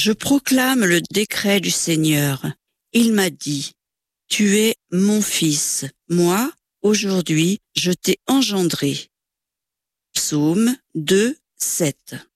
Je proclame le décret du Seigneur. Il m'a dit, tu es mon fils. Moi, aujourd'hui, je t'ai engendré. Psaume 2, 7.